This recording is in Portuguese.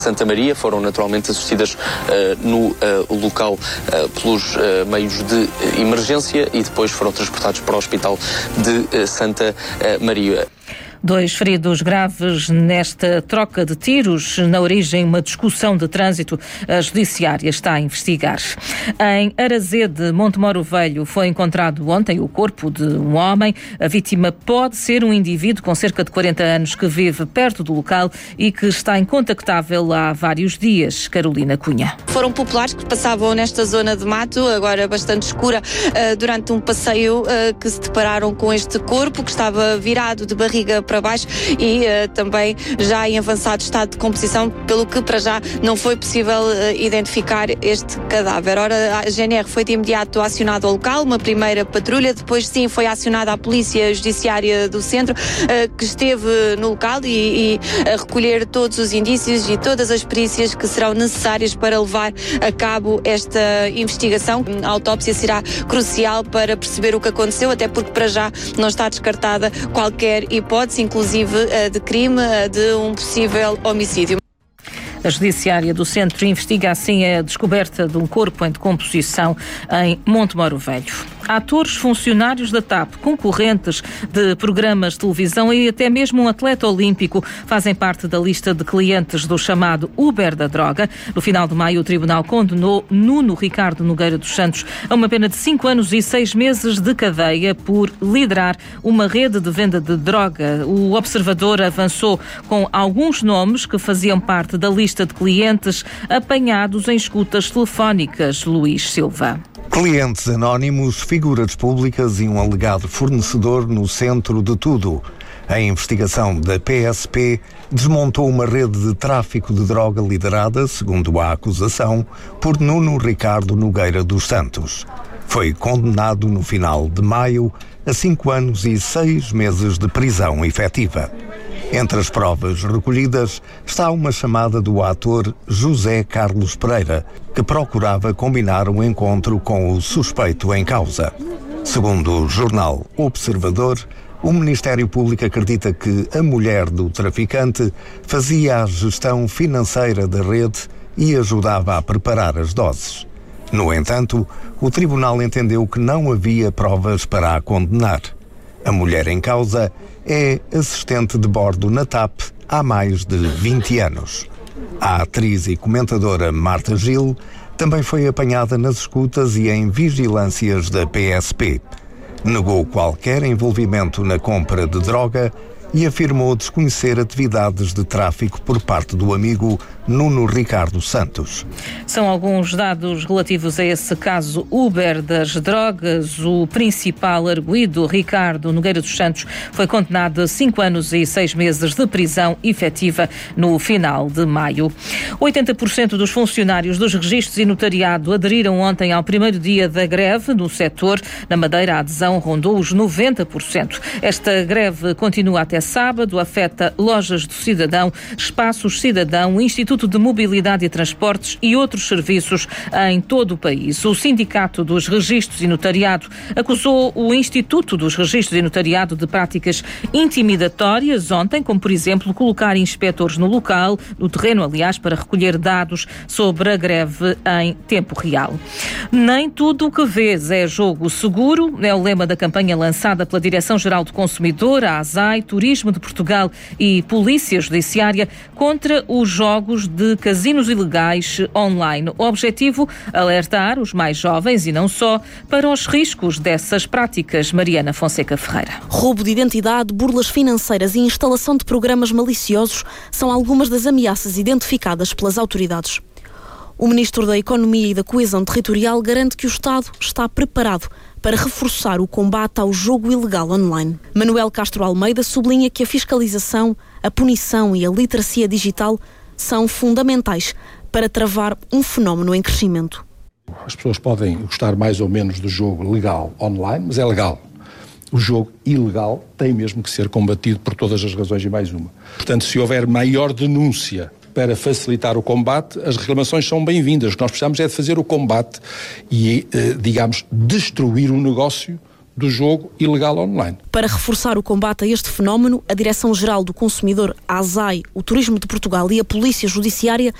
Santa Maria, foram naturalmente assistidas no local pelos meios de emergência e depois foram transportados para o Hospital de Santa Maria. 2 feridos graves nesta troca de tiros. Na origem, uma discussão de trânsito. A Judiciária está a investigar. Em Arazede, Montemoro Velho, foi encontrado ontem o corpo de um homem. A vítima pode ser um indivíduo com cerca de 40 anos que vive perto do local e que está incontactável há vários dias. Carolina Cunha. Foram populares que passavam nesta zona de mato, agora bastante escura, durante um passeio que se depararam com este corpo que estava virado de barriga para baixo e também já em avançado estado de composição, pelo que para já não foi possível identificar este cadáver. Ora, a GNR foi de imediato acionada ao local, uma primeira patrulha, depois sim foi acionada a Polícia Judiciária do Centro, que esteve no local e a recolher todos os indícios e todas as perícias que serão necessárias para levar a cabo esta investigação. A autópsia será crucial para perceber o que aconteceu, até porque para já não está descartada qualquer hipótese, inclusive de crime, de um possível homicídio. A Judiciária do Centro investiga assim a descoberta de um corpo em decomposição em Montemoro Velho. Atores, funcionários da TAP, concorrentes de programas de televisão e até mesmo um atleta olímpico fazem parte da lista de clientes do chamado Uber da droga. No final de maio, o Tribunal condenou Nuno Ricardo Nogueira dos Santos a uma pena de 5 anos e 6 meses de cadeia por liderar uma rede de venda de droga. O Observador avançou com alguns nomes que faziam parte da lista de clientes apanhados em escutas telefónicas. Luís Silva. Clientes anónimos, figuras públicas e um alegado fornecedor no centro de tudo. A investigação da PSP desmontou uma rede de tráfico de droga liderada, segundo a acusação, por Nuno Ricardo Nogueira dos Santos. Foi condenado no final de maio a 5 anos e 6 meses de prisão efetiva. Entre as provas recolhidas está uma chamada do ator José Carlos Pereira, que procurava combinar um encontro com o suspeito em causa. Segundo o jornal Observador, o Ministério Público acredita que a mulher do traficante fazia a gestão financeira da rede e ajudava a preparar as doses. No entanto, o tribunal entendeu que não havia provas para a condenar. A mulher em causa é assistente de bordo na TAP há mais de 20 anos. A atriz e comentadora Marta Gil também foi apanhada nas escutas e em vigilâncias da PSP. Negou qualquer envolvimento na compra de droga e afirmou desconhecer atividades de tráfico por parte do amigo Nuno Ricardo Santos. São alguns dados relativos a esse caso Uber das drogas. O principal arguido, Ricardo Nogueira dos Santos, foi condenado a 5 anos e 6 meses de prisão efetiva no final de maio. 80% dos funcionários dos registros e notariado aderiram ontem ao primeiro dia da greve no setor. Na Madeira, a adesão rondou os 90%. Esta greve continua até sábado, afeta lojas do cidadão, espaços cidadão, Instituto de Mobilidade e Transportes e outros serviços em todo o país. O Sindicato dos Registros e Notariado acusou o Instituto dos Registros e Notariado de práticas intimidatórias ontem, como por exemplo colocar inspectores no local, no terreno aliás, para recolher dados sobre a greve em tempo real. Nem tudo o que vês é jogo seguro, é o lema da campanha lançada pela Direção-Geral do Consumidor, a ASAI, Turismo de Portugal e Polícia Judiciária contra os jogos de casinos ilegais online. O objetivo, alertar os mais jovens e não só para os riscos dessas práticas. Mariana Fonseca Ferreira. Roubo de identidade, burlas financeiras e instalação de programas maliciosos são algumas das ameaças identificadas pelas autoridades. O Ministro da Economia e da Coesão Territorial garante que o Estado está preparado para reforçar o combate ao jogo ilegal online. Manuel Castro Almeida sublinha que a fiscalização, a punição e a literacia digital são fundamentais para travar um fenómeno em crescimento. As pessoas podem gostar mais ou menos do jogo legal online, mas é legal. O jogo ilegal tem mesmo que ser combatido por todas as razões e mais uma. Portanto, se houver maior denúncia para facilitar o combate, as reclamações são bem-vindas. O que nós precisamos é de fazer o combate e, digamos, destruir o negócio do jogo ilegal online. Para reforçar o combate a este fenómeno, a Direção-Geral do Consumidor, a ASAI, o Turismo de Portugal e a Polícia Judiciária